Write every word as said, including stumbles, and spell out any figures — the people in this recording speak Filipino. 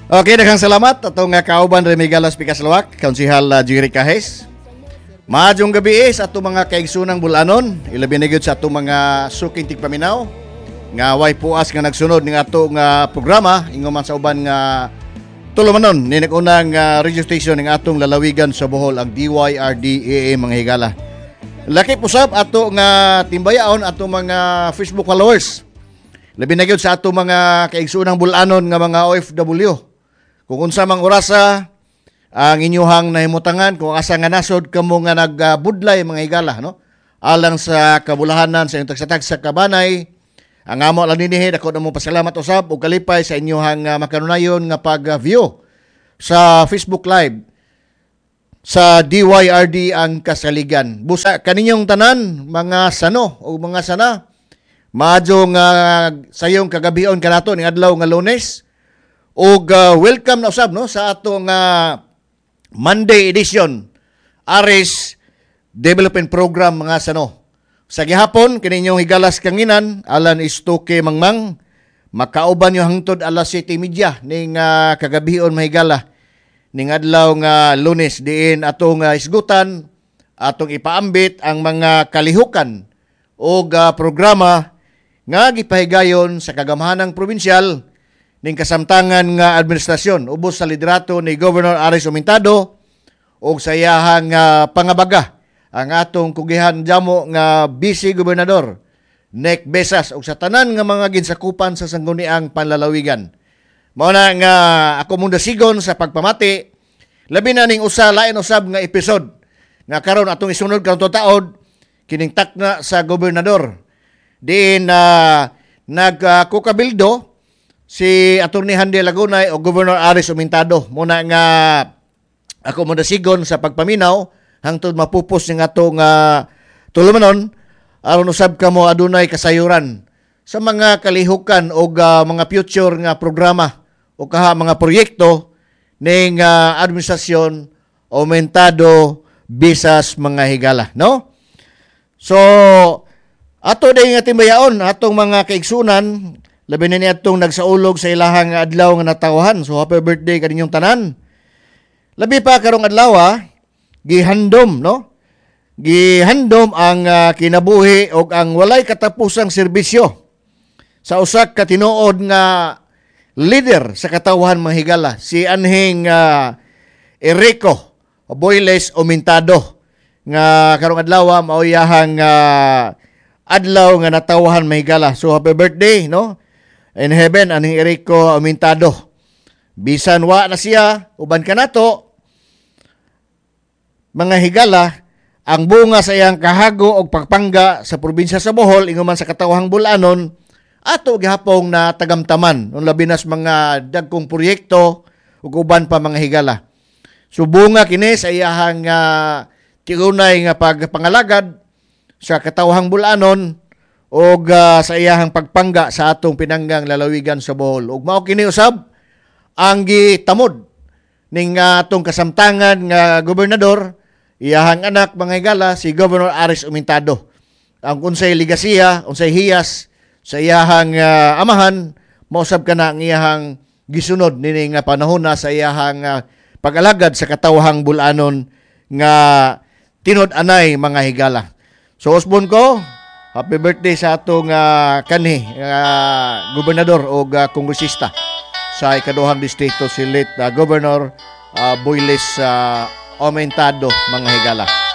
Okay, daghang salamat atong nga kauban Remigalas Picaslawak, Konsihal uh, Jerry Cajes. Maadjong gabi eh, sa atong mga kaigsunang bulanon, ilabi na gyud sa atong mga suking tigpaminaw nga way puas nga nagsunod ning ato nga programa ingon man sa uban nga tulumanon ni nag-unang uh, radio station ning atong lalawigan sa Bohol, ang D Y R D A A mga higala. Laki pusab ato nga timbayaon ato mga Facebook followers. Labi na gyud sa ato mga kaigsunang bulanon nga mga O F W. Kung unsa mang orasa ang inyuhang nahimutangan, kung asa nga nasod kamo nga nagbudlay mga higala, no? Alang sa kabulahanan sa inyong tagsatag sa kabanay, ang amo lang dinihid ako namo pasalamat usab ug kalipay sa inyuhang uh, makanunayon nga pag-view sa Facebook Live sa D Y R D ang kasaligan. Busa kaninyong tanan mga sano o mga sana maadjong uh, sayong kagabion kanato ning adlaw nga Lunes. Og uh, welcome na usab no sa atong uh, Monday edition Aris Development Program mga sano. Sa gihapon kaninyong higalas kanginan alan istuke mangmang makauban yo hangtod alas siyete media ning uh, kagabion mahigala ning adlaw nga Lunes diin atong uh, isgutan atong ipaambit ang mga kalihukan og uh, programa nga gipahigayon sa kagamhanang probinsyal ning kasamtangan nga administrasyon ubos sa liderato ni Governor Aris Humintado ug sa iyahang uh, pangabaga ang atong kugihan jamo nga Vice Gobernador Nick Besas ug sa tanan nga mga ginsakupan sa sangguniang panlalawigan. Mao na nga ako mong dasigon sa pagpamati labi na ning usa lain usab nga episode nga karon atong isunod karong taod kining takna sa gobernador. Diin uh, nagkukabildo uh, si Atty. Handy Lagunay o Governor Aris Humintado. Muna nga ako mo dasigon sa pagpaminaw hangtod mapupos ning atong uh, tulumanon aron usab kamo adunay kasayuran sa mga kalihukan o uh, mga future nga programa o kaha mga proyekto ning uh, administrasyon Humintado bisas mga higala, no? So ato day nga timbayaon atong mga kaigsunan labi na ni atong nagsaulog sa ilahang adlaw nga natawahan. So happy birthday kaninyong tanan. Labi pa karong adlaw gihandom no? Gihandom ang uh, kinabuhi og ang walay katapusang serbisyo sa usak ka tinuod nga leader sa katawhan mga higala, si anhing uh, Erico Boyles Humintado nga karong adlaw mao iyahang uh, adlaw nga natawahan mga higala. So happy birthday no? In heaven aning Erico Humintado. Bisan wa na siya uban kanato mga higala ang bunga sa iyang kahago og pagpangga sa probinsya sa Bohol ingon man sa katawhang bulanon ato gihapong na tagamtaman on labi nas mga dagkong proyekto ug uban pa mga higala. So bunga kini sa iyahang uh, tiunay nga pagpangalagad sa katawhang bulanon og uh, sa iyahang pagpangga sa atong pinanggang lalawigan sa Bohol. Ug mao kini usab ang gitamod ning uh, atong kasamtangan nga gobernador, iyahang anak mga higala si Governor Aris Humintado. Ang unsay ligasiya, unsay hiyas sa iyahang uh, amahan, mausab kana ang iyahang gisunod nining nga panahon na sa iyahang uh, pag-alagad sa katawhang bulanon nga tinud-anay mga higala. So usbon ko, happy birthday sa atong uh, kanhi uh, gobernador o uh, kongresista sa ikaduhang distrito si late uh, Governor uh, Boyles uh, Humintado mga higala.